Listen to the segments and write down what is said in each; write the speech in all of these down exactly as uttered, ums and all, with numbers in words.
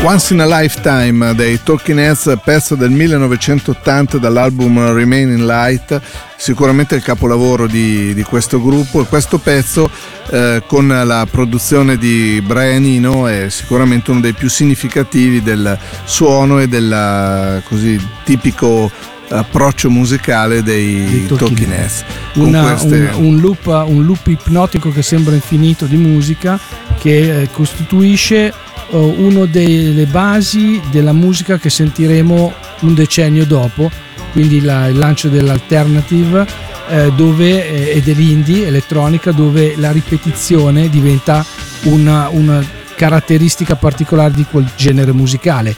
Once in a Lifetime dei Talking Heads, pezzo del millenovecentottanta dall'album Remaining Light, sicuramente il capolavoro di, di questo gruppo, e questo pezzo eh, con la produzione di Brian Eno è sicuramente uno dei più significativi del suono e del così tipico approccio musicale dei Talking Heads. Una, queste... un, un, loop, un loop ipnotico che sembra infinito di musica, che eh, costituisce uh, uno delle basi della musica che sentiremo un decennio dopo, quindi la, il lancio dell'alternative eh, dove, eh, e dell'indie elettronica, dove la ripetizione diventa una, una caratteristica particolare di quel genere musicale.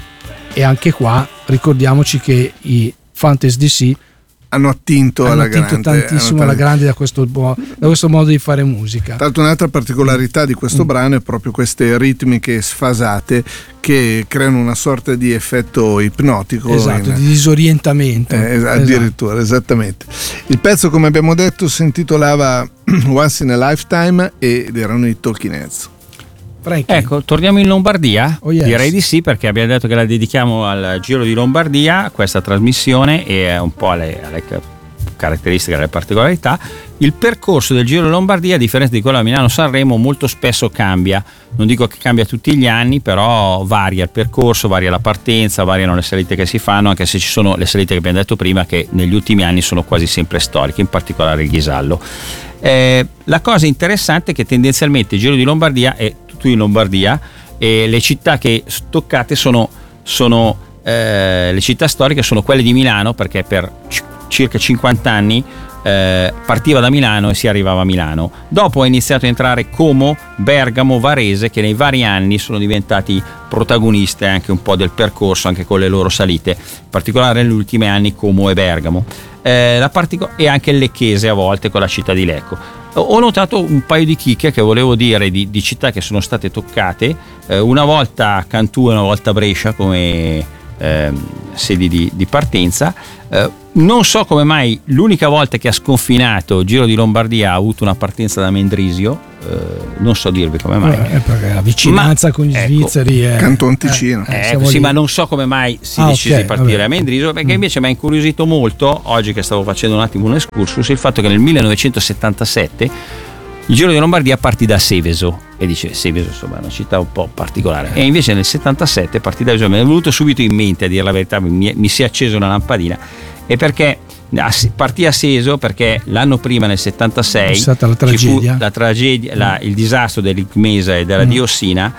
E anche qua ricordiamoci che i Fantasy D C hanno attinto, hanno alla attinto grande, tantissimo alla grande da questo, da questo modo di fare musica. Tra l'altro un'altra particolarità di questo mm. brano è proprio queste ritmiche sfasate che creano una sorta di effetto ipnotico, esatto, in, di disorientamento, eh, addirittura, esatto. Esattamente. Il pezzo, come abbiamo detto, si intitolava Once in a Lifetime ed erano i Talking Heads. Frankie. Ecco, torniamo in Lombardia? Oh yes. Direi di sì, perché abbiamo detto che la dedichiamo al Giro di Lombardia, questa trasmissione, e un po' alle, alle caratteristiche, alle particolarità. Il percorso del Giro di Lombardia, a differenza di quello a Milano-Sanremo, molto spesso cambia. Non dico che cambia tutti gli anni, però varia il percorso, varia la partenza, variano le salite che si fanno, anche se ci sono le salite che abbiamo detto prima che negli ultimi anni sono quasi sempre storiche, in particolare il Ghisallo. Eh, la cosa interessante è che tendenzialmente il Giro di Lombardia è tutto in Lombardia, e le città che toccate sono, sono eh, le città storiche sono quelle di Milano, perché per c- circa cinquanta anni eh, partiva da Milano e si arrivava a Milano. Dopo è iniziato a entrare Como, Bergamo, Varese, che nei vari anni sono diventati protagoniste anche un po' del percorso, anche con le loro salite, in particolare negli ultimi anni Como e Bergamo. Eh, la partico- e anche il Lecchese a volte, con la città di Lecco. Ho notato un paio di chicche che volevo dire di, di città che sono state toccate, eh, una volta Cantù e una volta Brescia come eh, sedi di, di partenza. Eh, non so come mai l'unica volta che ha sconfinato Giro di Lombardia ha avuto una partenza da Mendrisio, eh, non so dirvi come mai. Eh, perché la vicinanza ma, con gli ecco, svizzeri è Canton Ticino. Eh, eh, ecco, sì, ma non so come mai si ah, decise okay, di partire vabbè. a Mendrisio, perché invece mi ha incuriosito molto, oggi che stavo facendo un attimo un excursus, il fatto che nel millenovecentosettantasette il Giro di Lombardia partì da Seveso, e dice Seveso insomma è una città un po' particolare, e invece nel settantasette partì da Seveso. Mi è venuto subito in mente, a dire la verità, mi, mi si è accesa una lampadina, e perché partì a Seveso perché l'anno prima, nel settantasei, è stata la tragedia, ci fu la tragedia la, il disastro dell'Icmesa e della mm. diossina,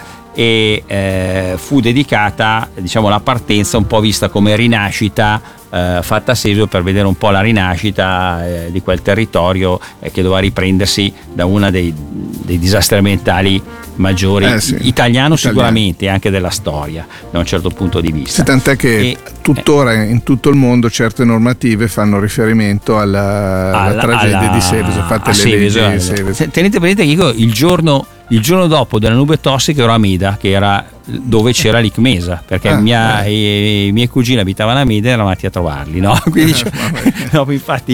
e eh, fu dedicata, diciamo, la partenza un po' vista come rinascita, eh, fatta a Seveso per vedere un po' la rinascita eh, di quel territorio eh, che doveva riprendersi da uno dei, dei disastri ambientali maggiori, eh sì, italiano sicuramente, e anche della storia da un certo punto di vista. Sì, tant'è che e, tuttora eh, in tutto il mondo certe normative fanno riferimento alla, alla, alla tragedia alla, di Seveso, fatte le Seveso, leggi di Seveso. Tenete presente che io il giorno Il giorno dopo della nube tossica ero a Meda, che era dove c'era l'Icmesa, perché ah, mia, eh. i, i miei cugini abitavano a Meda e eravamo andati a trovarli, no? Quindi cioè, dopo infatti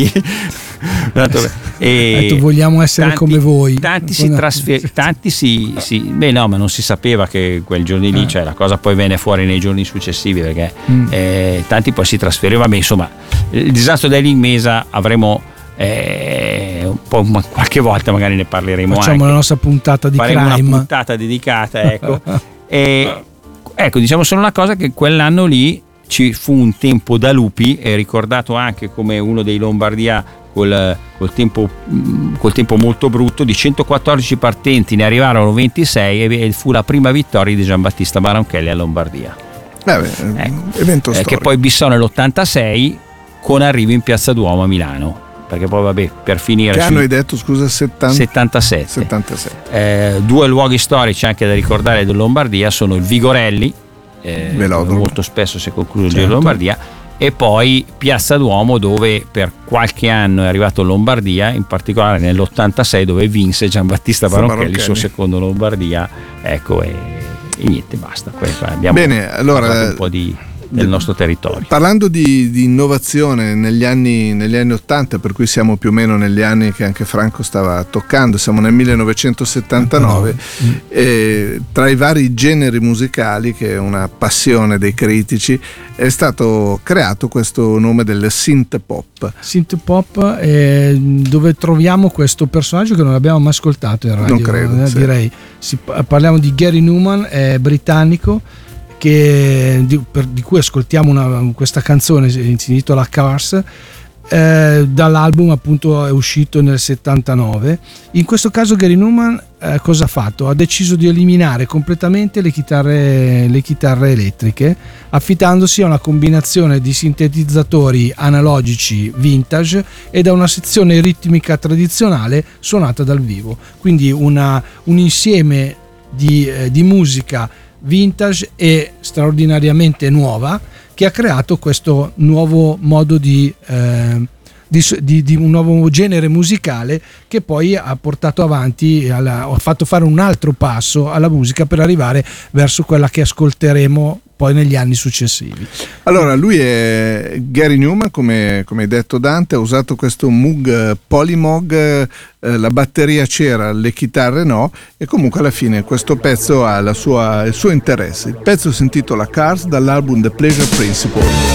e detto, vogliamo essere tanti, come voi. Tanti si trasfer- tanti si, si beh no, ma non si sapeva che quel giorno lì, eh. cioè la cosa poi venne fuori nei giorni successivi, perché mm. eh, tanti poi si trasferivano. Beh, insomma, il disastro dell'Icmesa avremo Eh, un po' qualche volta magari ne parleremo. Facciamo anche. la nostra puntata di Faremo crime, una puntata dedicata, ecco. E ecco, diciamo solo una cosa, che quell'anno lì ci fu un tempo da lupi, è ricordato anche come uno dei Lombardia col, col, tempo, col tempo molto brutto. Di centoquattordici partenti ne arrivarono ventisei, e fu la prima vittoria di Giambattista Baronchelli a Lombardia. Eh beh, ecco. Evento eh, che poi bissò nell'ottantasei con arrivo in Piazza Duomo a Milano, perché poi vabbè, per finire che anno hai detto, scusa? settanta settantasette, settantasei. Eh, due luoghi storici anche da ricordare del Lombardia sono il Vigorelli, eh, dove molto spesso si è concluso il certo. Giro di Lombardia, e poi Piazza Duomo, dove per qualche anno è arrivato in Lombardia, in particolare nell'ottantasei, dove vinse Giambattista Baronchelli il suo secondo Lombardia, ecco, e, e niente, basta. Poi abbiamo bene, allora un po' di del nostro territorio. Parlando di, di innovazione negli anni, negli anni ottanta, per cui siamo più o meno negli anni che anche Franco stava toccando, siamo nel millenovecentosettantanove, mm. e tra i vari generi musicali, che è una passione dei critici, è stato creato questo nome del synth pop. Synth pop è dove troviamo questo personaggio che non abbiamo mai ascoltato in radio. Non credo, eh, sì. direi. Si, parliamo di Gary Numan, è britannico, che, di, per, di cui ascoltiamo una, questa canzone, si intitola Cars, eh, dall'album appunto è uscito nel settantanove. In questo caso Gary Numan eh, cosa ha fatto? Ha deciso di eliminare completamente le chitarre, le chitarre elettriche, affidandosi a una combinazione di sintetizzatori analogici vintage e da una sezione ritmica tradizionale suonata dal vivo, quindi una, un insieme di, eh, di musica vintage e straordinariamente nuova, che ha creato questo nuovo modo di, eh, di, di, di un nuovo genere musicale, che poi ha portato avanti, alla, ha fatto fare un altro passo alla musica per arrivare verso quella che ascolteremo poi negli anni successivi. Allora, lui è Gary Numan, come, come hai detto Dante, ha usato questo Moog Polymog, eh, la batteria c'era, le chitarre no, e comunque alla fine questo pezzo ha la sua, il suo interesse. Il pezzo si intitola Cars, dall'album The Pleasure Principle.